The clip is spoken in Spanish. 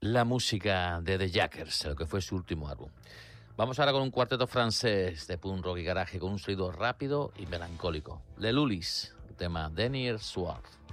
la música de The Jackers, lo que fue su último álbum. Vamos ahora con un cuarteto francés de punk rock y garaje con un sonido rápido y melancólico. Les Lulis, el tema Denier Soir.